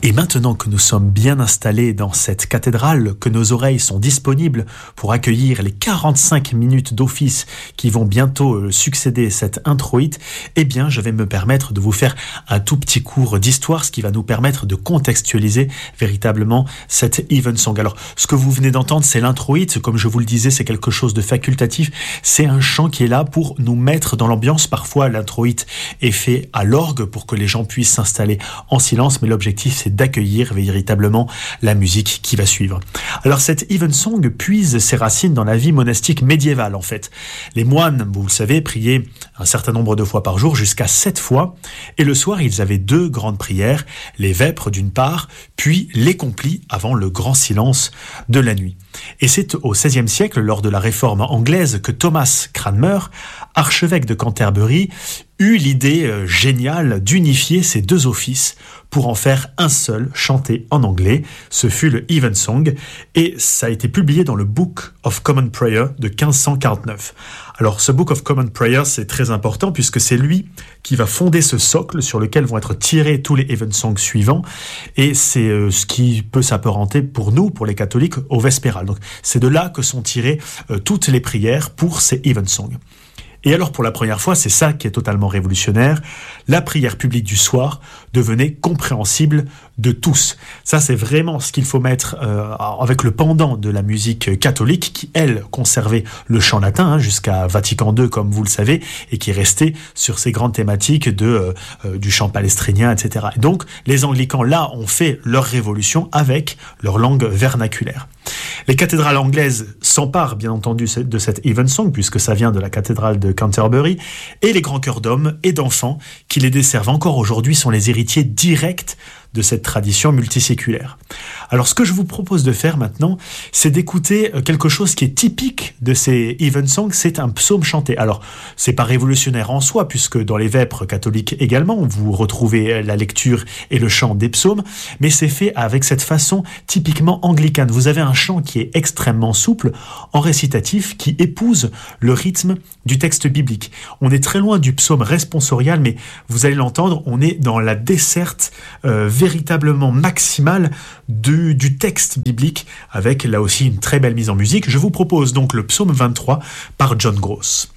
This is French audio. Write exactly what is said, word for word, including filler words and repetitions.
Et maintenant que nous sommes bien installés dans cette cathédrale, que nos oreilles sont disponibles pour accueillir les quarante-cinq minutes d'office qui vont bientôt succéder cette introïte, eh bien, je vais me permettre de vous faire un tout petit cours d'histoire, ce qui va nous permettre de contextualiser véritablement cette Evensong. Alors, ce que vous venez d'entendre, c'est l'introïte. Comme je vous le disais, c'est quelque chose de facultatif. C'est un chant qui est là pour nous mettre dans l'ambiance. Parfois, l'introïte est fait à l'orgue pour que les gens puissent s'installer en silence, mais l'objectif, c'est d'accueillir véritablement la musique qui va suivre. Alors cette Evensong puise ses racines dans la vie monastique médiévale en fait. Les moines, vous le savez, priaient un certain nombre de fois par jour, jusqu'à sept fois, et le soir ils avaient deux grandes prières, les vêpres d'une part, puis les complis avant le grand silence de la nuit. Et c'est au seizième siècle, lors de la réforme anglaise, que Thomas Cranmer, archevêque de Canterbury, eut l'idée euh, géniale d'unifier ces deux offices pour en faire un seul, chanté en anglais. Ce fut le Evensong, et ça a été publié dans le Book of Common Prayer de quinze cent quarante-neuf. Alors, ce Book of Common Prayer, c'est très important puisque c'est lui qui va fonder ce socle sur lequel vont être tirés tous les Evensongs suivants, et c'est euh, ce qui peut s'apparenter pour nous, pour les catholiques, au vespéral. Donc, c'est de là que sont tirées euh, toutes les prières pour ces Evensongs. Et alors, pour la première fois, c'est ça qui est totalement révolutionnaire, la prière publique du soir devenait compréhensible de tous. Ça, c'est vraiment ce qu'il faut mettre euh, avec le pendant de la musique catholique, qui, elle, conservait le chant latin hein, jusqu'à Vatican deux, comme vous le savez, et qui est resté sur ces grandes thématiques de, euh, du chant palestrinien, et cetera. Et donc, les anglicans, là, ont fait leur révolution avec leur langue vernaculaire. Les cathédrales anglaises s'emparent bien entendu de cette Evensong, puisque ça vient de la cathédrale de Canterbury, et les grands chœurs d'hommes et d'enfants qui les desservent encore aujourd'hui sont les héritiers directs de cette tradition multiséculaire. Alors ce que je vous propose de faire maintenant, c'est d'écouter quelque chose qui est typique de ces Evensong, c'est un psaume chanté. Alors c'est pas révolutionnaire en soi, puisque dans les vêpres catholiques également, vous retrouvez la lecture et le chant des psaumes, mais c'est fait avec cette façon typiquement anglicane. Vous avez un chant qui est extrêmement souple, en récitatif, qui épouse le rythme du texte biblique. On est très loin du psaume responsorial, mais vous allez l'entendre, on est dans la desserte euh, véritablement maximale de, du texte biblique, avec là aussi une très belle mise en musique. Je vous propose donc le psaume vingt-trois par John Gross.